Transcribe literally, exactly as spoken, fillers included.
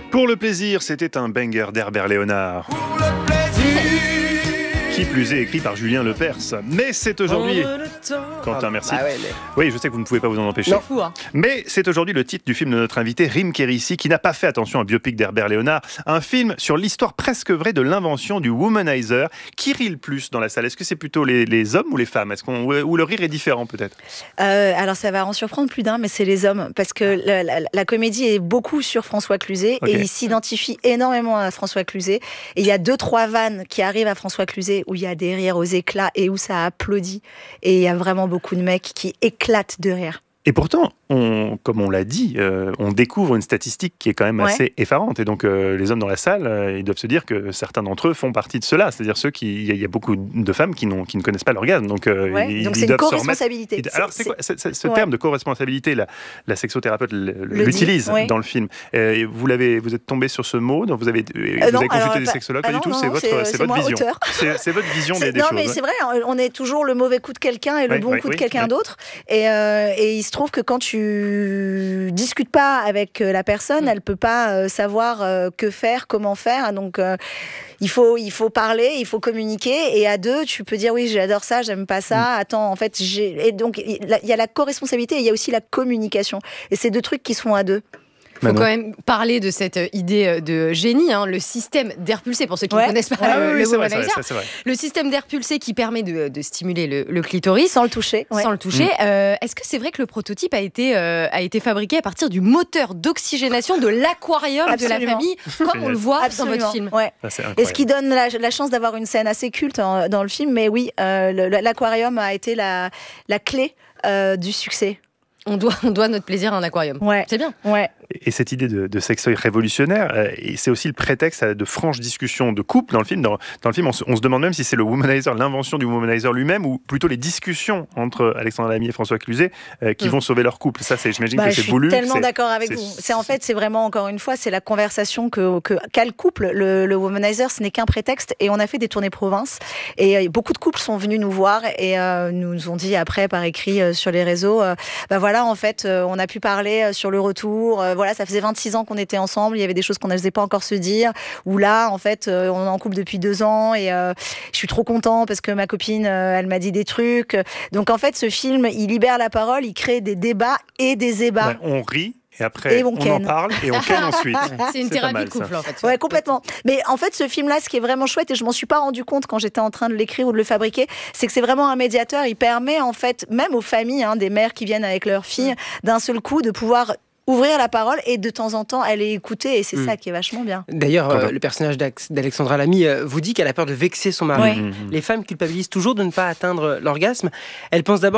Pour le plaisir, c'était un banger d'Herbert Léonard. Pour le plaisir. Qui plus est écrit par Julien Lepers. Mais c'est aujourd'hui... Quentin, merci. Ah ouais, mais... Oui, je sais que vous ne pouvez pas vous en empêcher. Non, fou, hein. Mais c'est aujourd'hui le titre du film de notre invité, Rim Kérissi, qui n'a pas fait attention à un biopic d'Herbert Léonard, un film sur l'histoire presque vraie de l'invention du womanizer. Qui rit le plus dans la salle ? Est-ce que c'est plutôt les, les hommes ou les femmes ? Est-ce qu'on, ou le rire est différent peut-être ? euh, Alors ça va en surprendre plus d'un, mais c'est les hommes. Parce que la, la, la comédie est beaucoup sur François Cluzet, okay. Et il s'identifie énormément à François Cluzet. Et il y a deux, trois vannes qui arrivent à François Cluzet où il y a des rires aux éclats et où ça applaudit. Et il y a vraiment beaucoup de mecs qui éclatent de rire. Et pourtant, on, comme on l'a dit, euh, on découvre une statistique qui est quand même ouais. assez effarante. Et donc, euh, les hommes dans la salle, euh, ils doivent se dire que certains d'entre eux font partie de cela. C'est-à-dire ceux qui, il y, y a beaucoup de femmes qui, n'ont, qui ne connaissent pas l'orgasme. Donc, euh, ouais, ils, donc ils c'est doivent une co-responsabilité. Se remettre... Alors, c'est, c'est quoi c'est, c'est, ce ouais. terme de co-responsabilité, la, la sexothérapeute l'utilise dit, ouais. dans le film. Euh, vous l'avez, vous êtes tombé sur ce mot, donc vous avez, euh, vous non, avez consulté alors, des sexologues, pas ah, du tout. Non, c'est non, votre, c'est, c'est c'est votre moi, vision. Auteur. C'est, c'est votre vision des, des non, choses. Non, mais c'est vrai. On est toujours le mauvais coup de quelqu'un et le bon coup de quelqu'un d'autre. Et il se trouve que quand tu discutes pas avec la personne, elle peut pas euh, savoir euh, que faire, comment faire. Donc euh, il faut il faut parler, il faut communiquer. Et à deux, tu peux dire oui, j'adore ça, j'aime pas ça. Mm. Attends, en fait, j'ai et donc il y a la co-responsabilité et il y a aussi la communication. Et c'est deux trucs qui se font à deux. Il faut quand même parler de cette idée de génie, hein, le système d'air pulsé, pour ceux qui ouais. ne connaissent pas ah, le, oui, le c'est womanizer. Vrai, c'est, c'est vrai. Le système d'air pulsé qui permet de, de stimuler le, le clitoris. Sans le toucher. Sans ouais. le toucher. Mmh. Euh, est-ce que c'est vrai que le prototype a été, euh, a été fabriqué à partir du moteur d'oxygénation de l'aquarium Absolument. de la famille, comme on le voit Absolument. dans votre film ouais. ah, Et ce qui donne la, la chance d'avoir une scène assez culte en, dans le film, mais oui, euh, le, l'aquarium a été la, la clé euh, du succès. On doit, on doit notre plaisir à un aquarium. Ouais. C'est bien. Ouais. Et cette idée de, de sextoy révolutionnaire, euh, et c'est aussi le prétexte à de franches discussions de couple dans le film. Dans, dans le film, on se, on se demande même si c'est le womanizer, l'invention du womanizer lui-même, ou plutôt les discussions entre Alexandre Lamy et François Cluzet euh, qui mmh. vont sauver leur couple. Ça, c'est, j'imagine bah, que c'est voulu. Je suis tellement c'est, d'accord avec c'est, vous. C'est en fait, c'est vraiment encore une fois, c'est la conversation que, que qu'a le couple. Le, le womanizer, ce n'est qu'un prétexte. Et on a fait des tournées province. Et euh, beaucoup de couples sont venus nous voir et euh, nous ont dit après par écrit euh, sur les réseaux, euh, bah voilà, en fait, euh, on a pu parler euh, sur le retour. Euh, voilà, ça faisait vingt-six ans qu'on était ensemble, il y avait des choses qu'on n'osait pas encore se dire, où là, en fait, euh, on est en couple depuis deux ans et euh, je suis trop content parce que ma copine, euh, elle m'a dit des trucs. Donc, en fait, ce film, il libère la parole, il crée des débats et des ébats. Ouais, on rit. Et après, et on, on en parle et on ken ensuite. C'est une c'est thérapie mal, de couple, ça. en fait. Ouais, complètement. Mais en fait, ce film-là, ce qui est vraiment chouette, et je m'en suis pas rendu compte quand j'étais en train de l'écrire ou de le fabriquer, c'est que c'est vraiment un médiateur. Il permet, en fait, même aux familles, hein, des mères qui viennent avec leurs filles, mmh. d'un seul coup, de pouvoir ouvrir la parole et de temps en temps aller écouter, et c'est mmh. ça qui est vachement bien. D'ailleurs, euh, le personnage d'Alexandra Lamy euh, vous dit qu'elle a peur de vexer son mari. Ouais. Les femmes culpabilisent toujours de ne pas atteindre l'orgasme. Elles pensent d'abord